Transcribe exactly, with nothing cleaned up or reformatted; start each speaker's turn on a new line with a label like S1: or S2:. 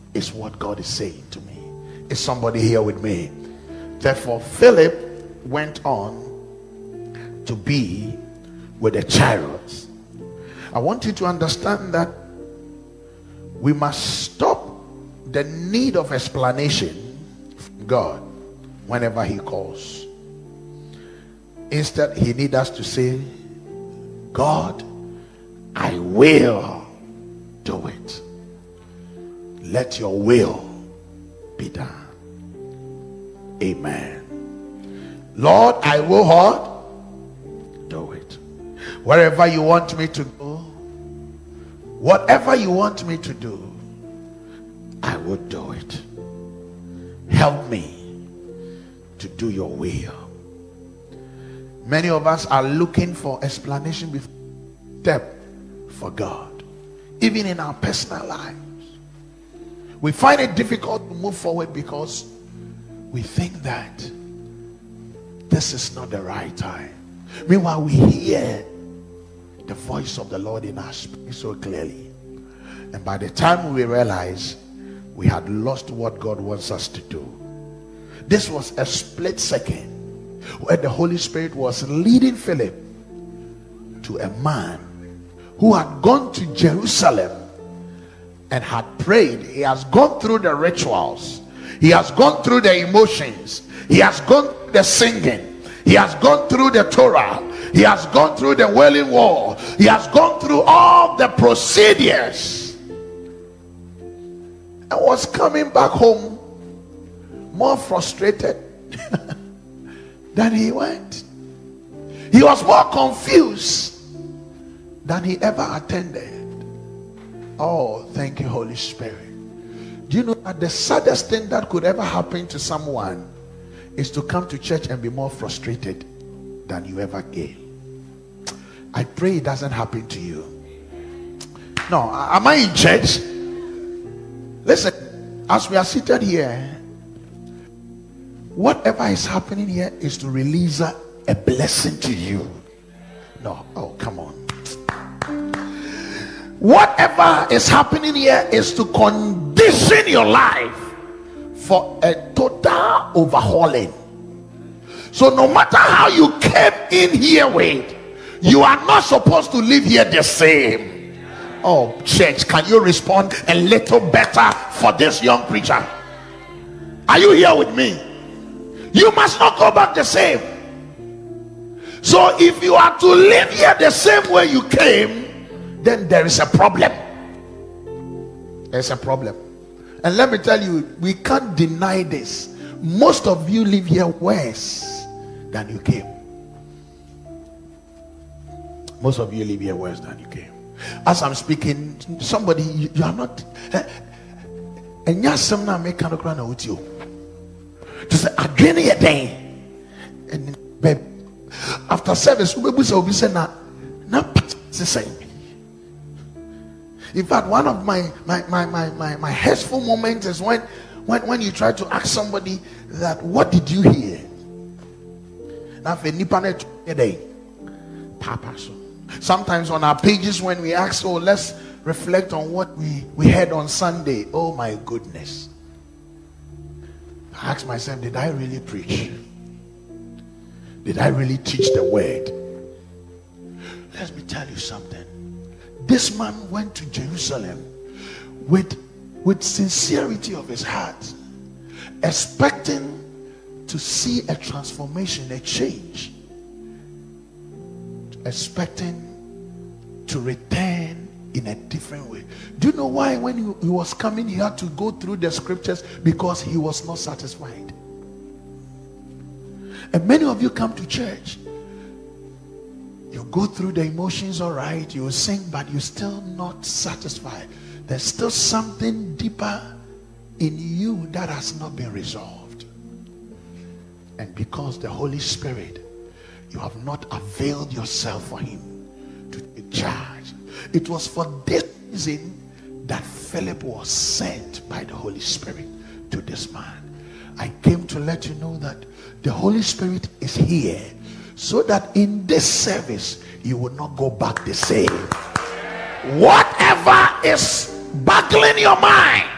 S1: is what God is saying to me. Is somebody here with me? Therefore, Philip went on to be with the chariots. I want you to understand that we must stop the need of explanation from God whenever he calls. Instead, he needs us to say, God, I will do it. Let your will be done. Amen. Lord, I will what? Do it. Wherever you want me to go, whatever you want me to do, I will do it. Help me to do your will. Many of us are looking for explanation before step for God, even in our personal lives. We find it difficult to move forward because we think that this is not the right time. Meanwhile, we hear the voice of the Lord in our spirit so clearly, and by the time we realize, we had lost what God wants us to do. This was a split second where the Holy Spirit was leading Philip to a man who had gone to Jerusalem and had prayed. He has gone through the rituals, he has gone through the emotions, he has gone through the singing, he has gone through the Torah, he has gone through the Wailing Wall, he has gone through all the procedures, and was coming back home more frustrated than he went. He was more confused than he ever attended. Oh, thank you, Holy Spirit. Do you know that the saddest thing that could ever happen to someone is to come to church and be more frustrated than you ever gave? I pray it doesn't happen to you. No, am I in church? Listen, as we are seated here, whatever is happening here is to release a, a blessing to you. No, oh, come on. Whatever is happening here is to condition your life for a total overhauling. So no matter how you came in here with, you are not supposed to live here the same. Oh, church, can you respond a little better for this young preacher? Are you here with me? You must not go back the same. So if you are to live here the same way you came, then there is a problem. There's a problem. And let me tell you, we can't deny this. Most of you live here worse than you came. Most of you live here worse than you came. As I'm speaking, somebody, you, you are not. And you're some now make kind of crown with you. Just again a day. And babe, after service, we will be saying now, now the same. In fact, one of my my my my my, my hurtful moments is when, when when you try to ask somebody that, what did you hear? Now for nipanet a day, Papa. So sometimes on our pages when we ask, oh, let's reflect on what we we heard on Sunday. Oh my goodness. I ask myself, did I really preach? Did I really teach the word? Let me tell you something. This man went to Jerusalem with, with sincerity of his heart, expecting to see a transformation, a change, expecting to return in a different way. Do you know why when he, he was coming, he had to go through the scriptures? Because he was not satisfied. And many of you come to church, you go through the emotions, all right, you sing, but you're still not satisfied. There's still something deeper in you that has not been resolved. And because the Holy Spirit, you have not availed yourself for him to take charge. It was for this reason that Philip was sent by the Holy Spirit to this man. I came to let you know that the Holy Spirit is here, so that in this service you will not go back the same. Whatever is boggling your mind,